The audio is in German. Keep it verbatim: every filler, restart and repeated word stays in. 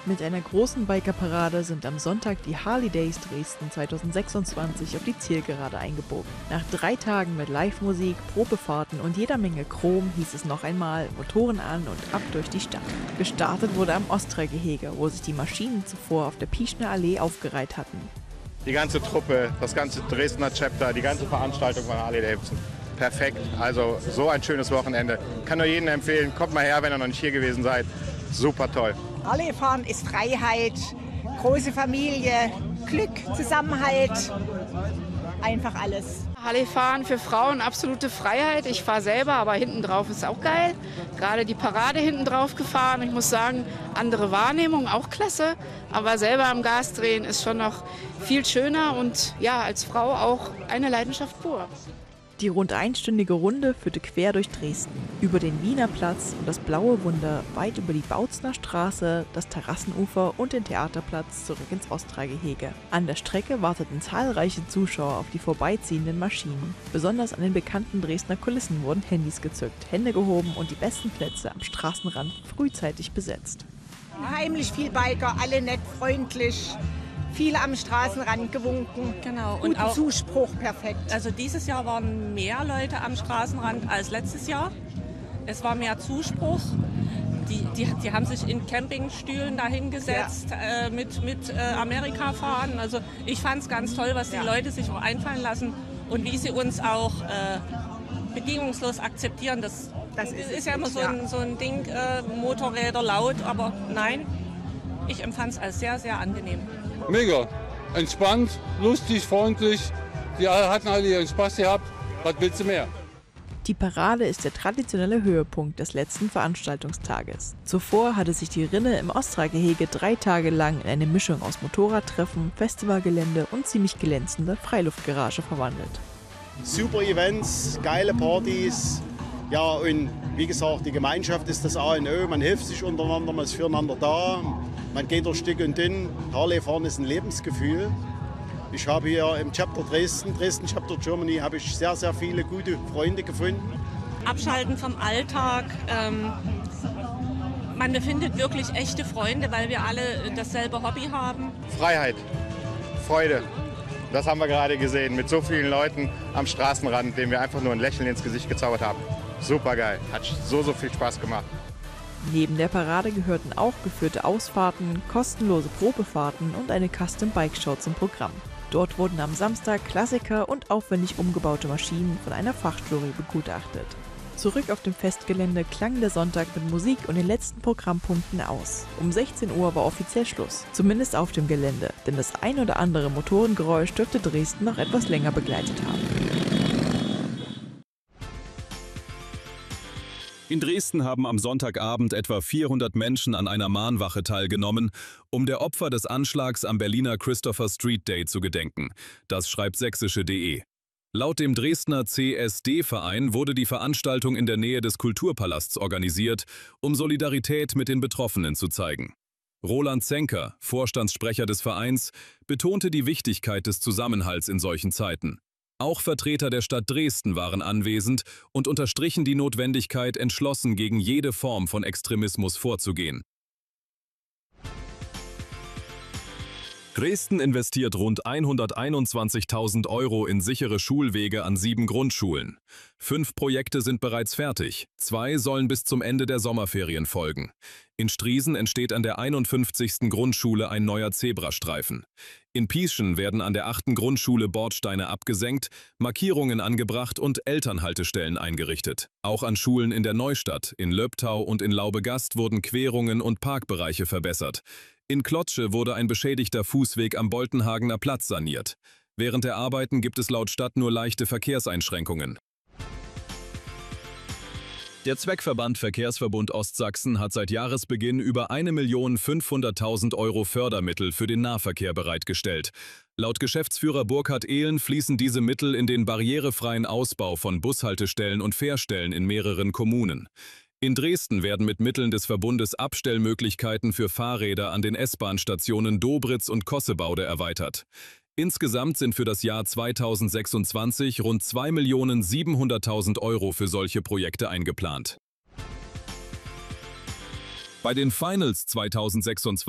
Mit einer großen Bikerparade sind am Sonntag die Harley Days Dresden zweitausendsechsundzwanzig auf die Zielgerade eingebogen. Nach drei Tagen mit Live-Musik, Probefahrten und jeder Menge Chrom hieß es noch einmal Motoren an und ab durch die Stadt. Gestartet wurde am Ostra-Gehege, wo sich die Maschinen zuvor auf der Pieschner Allee aufgereiht hatten. Die ganze Truppe, das ganze Dresdner Chapter, die ganze Veranstaltung von Harley Davidson. Perfekt, also so ein schönes Wochenende. Kann nur jedem empfehlen, kommt mal her, wenn ihr noch nicht hier gewesen seid. Super toll. Harley fahren ist Freiheit, große Familie, Glück, Zusammenhalt, einfach alles. Harley fahren für Frauen absolute Freiheit. Ich fahre selber, aber hinten drauf ist auch geil. Gerade die Parade hinten drauf gefahren. Ich muss sagen, andere Wahrnehmung, auch klasse. Aber selber am Gas drehen ist schon noch viel schöner und ja, als Frau auch eine Leidenschaft pur. Die rund einstündige Runde führte quer durch Dresden, über den Wiener Platz und das Blaue Wunder, weit über die Bautzner Straße, das Terrassenufer und den Theaterplatz zurück ins Ostra-Gehege. An der Strecke warteten zahlreiche Zuschauer auf die vorbeiziehenden Maschinen. Besonders an den bekannten Dresdner Kulissen wurden Handys gezückt, Hände gehoben und die besten Plätze am Straßenrand frühzeitig besetzt. Heimlich viel Biker, alle nett, freundlich. Viele am Straßenrand gewunken. Genau. Und Guten auch, Zuspruch, perfekt. Also dieses Jahr waren mehr Leute am Straßenrand als letztes Jahr. Es war mehr Zuspruch. Die, die, die haben sich in Campingstühlen dahingesetzt, ja. äh, mit, mit äh, Amerika fahren. Also ich fand es ganz toll, was die ja. Leute sich auch einfallen lassen und wie sie uns auch äh, bedingungslos akzeptieren. Das, das ist, ist ja immer so ein, so ein Ding, äh, Motorräder laut, aber nein, ich empfand es als sehr, sehr angenehm. Mega. Entspannt, lustig, freundlich. Die hatten alle ihren Spaß gehabt. Was willst du mehr? Die Parade ist der traditionelle Höhepunkt des letzten Veranstaltungstages. Zuvor hatte sich die Rinne im Ostra-Gehege drei Tage lang in eine Mischung aus Motorradtreffen, Festivalgelände und ziemlich glänzende Freiluftgarage verwandelt. Super Events, geile Partys. Ja, und wie gesagt, die Gemeinschaft ist das A und O. Man hilft sich untereinander, man ist füreinander da. Man geht durch dick und dünn. Harley fahren ist ein Lebensgefühl. Ich habe hier im Chapter Dresden, Dresden Chapter Germany, habe ich sehr, sehr viele gute Freunde gefunden. Abschalten vom Alltag. Ähm, man befindet wirklich echte Freunde, weil wir alle dasselbe Hobby haben. Freiheit, Freude. Das haben wir gerade gesehen mit so vielen Leuten am Straßenrand, denen wir einfach nur ein Lächeln ins Gesicht gezaubert haben. Super geil, hat so, so viel Spaß gemacht. Neben der Parade gehörten auch geführte Ausfahrten, kostenlose Probefahrten und eine Custom-Bike-Show zum Programm. Dort wurden am Samstag Klassiker und aufwendig umgebaute Maschinen von einer Fachjury begutachtet. Zurück auf dem Festgelände klang der Sonntag mit Musik und den letzten Programmpunkten aus. Um sechzehn Uhr war offiziell Schluss, zumindest auf dem Gelände, denn das ein oder andere Motorengeräusch dürfte Dresden noch etwas länger begleitet haben. In Dresden haben am Sonntagabend etwa vierhundert Menschen an einer Mahnwache teilgenommen, um der Opfer des Anschlags am Berliner Christopher Street Day zu gedenken. Das schreibt sächsische punkt de. Laut dem Dresdner C S D-Verein wurde die Veranstaltung in der Nähe des Kulturpalasts organisiert, um Solidarität mit den Betroffenen zu zeigen. Roland Zenker, Vorstandssprecher des Vereins, betonte die Wichtigkeit des Zusammenhalts in solchen Zeiten. Auch Vertreter der Stadt Dresden waren anwesend und unterstrichen die Notwendigkeit, entschlossen gegen jede Form von Extremismus vorzugehen. Dresden investiert rund hunderteinundzwanzigtausend Euro in sichere Schulwege an sieben Grundschulen. Fünf Projekte sind bereits fertig, zwei sollen bis zum Ende der Sommerferien folgen. In Striesen entsteht an der einundfünfzigsten Grundschule ein neuer Zebrastreifen. In Pieschen werden an der achten Grundschule Bordsteine abgesenkt, Markierungen angebracht und Elternhaltestellen eingerichtet. Auch an Schulen in der Neustadt, in Löbtau und in Laubegast wurden Querungen und Parkbereiche verbessert. In Klotzsche wurde ein beschädigter Fußweg am Boltenhagener Platz saniert. Während der Arbeiten gibt es laut Stadt nur leichte Verkehrseinschränkungen. Der Zweckverband Verkehrsverbund Ostsachsen hat seit Jahresbeginn über eine Million fünfhunderttausend Euro Fördermittel für den Nahverkehr bereitgestellt. Laut Geschäftsführer Burkhard Ehlen fließen diese Mittel in den barrierefreien Ausbau von Bushaltestellen und Fährstellen in mehreren Kommunen. In Dresden werden mit Mitteln des Verbundes Abstellmöglichkeiten für Fahrräder an den S-Bahn-Stationen Dobritz und Kossebaude erweitert. Insgesamt sind für das Jahr zweitausendsechsundzwanzig rund zwei Millionen siebenhunderttausend Euro für solche Projekte eingeplant. Bei den Finals zweitausendsechsundzwanzig